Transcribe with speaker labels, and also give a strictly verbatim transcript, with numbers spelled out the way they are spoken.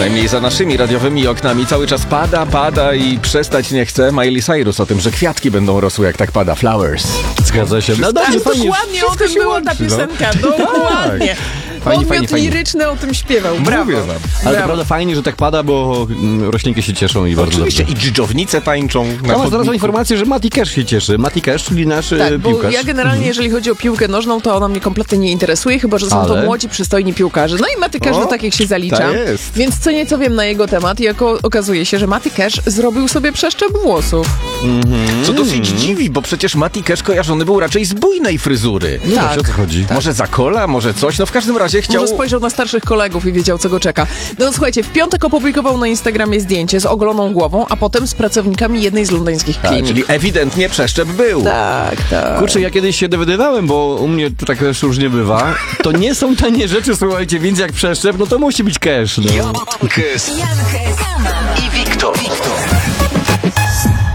Speaker 1: Przynajmniej za naszymi radiowymi oknami cały czas pada, pada i przestać nie chce. Miley Cyrus o tym, że kwiatki będą rosły jak tak pada. Flowers.
Speaker 2: Zgadza się. No dobrze,
Speaker 3: Tak,
Speaker 2: fajnie.
Speaker 3: dokładnie o tym była ta piosenka. No. Dokładnie.
Speaker 2: Fajnie,
Speaker 3: Podmiot
Speaker 2: fajnie, fajnie.
Speaker 3: liryczny o tym śpiewał. Brawo.
Speaker 1: Mówię wam.
Speaker 2: Ale to
Speaker 3: Brawo.
Speaker 2: prawda fajnie, że tak pada, bo mm, roślinki się cieszą i bardzo
Speaker 1: Oczywiście
Speaker 2: dobrze.
Speaker 1: i dżdżownice tańczą. Na
Speaker 2: No, zaraz
Speaker 1: chodniku.
Speaker 2: informację, że Mati Cash się cieszy. Mati Cash, czyli nasz
Speaker 3: Tak,
Speaker 2: e,
Speaker 3: bo
Speaker 2: piłkarz.
Speaker 3: ja generalnie, jeżeli chodzi o piłkę nożną, to ona mnie kompletnie nie interesuje, chyba że są
Speaker 2: Ale?
Speaker 3: to młodzi, przystojni piłkarze. No i Maty Cash
Speaker 1: O,
Speaker 3: do takich się zalicza.
Speaker 1: tak jest.
Speaker 3: Więc co nieco wiem na jego temat i jako okazuje się, że Maty Cash zrobił sobie przeszczep włosów.
Speaker 1: Co dosyć dziwi, bo przecież Mati Cash kojarzony był raczej z bujnej fryzury.
Speaker 2: Nie
Speaker 3: Tak.
Speaker 2: wiem, o co chodzi.
Speaker 1: Może za kola, może coś. No w każdym razie chciał...
Speaker 3: Może spojrzał na starszych kolegów i wiedział, co go czeka. No słuchajcie, w piątek opublikował na Instagramie zdjęcie z ogoloną głową, a potem z pracownikami jednej z londyńskich
Speaker 1: Tak,
Speaker 3: klinik.
Speaker 1: czyli ewidentnie przeszczep był.
Speaker 3: Tak, tak.
Speaker 2: Kurczę, ja kiedyś się dowiadywałem, bo u mnie tu tak też różnie bywa. To nie są tanie rzeczy, słuchajcie, więc jak przeszczep, no to musi być cash. No.
Speaker 1: Jankes
Speaker 4: Jankes, Kaman
Speaker 1: i Wiktor.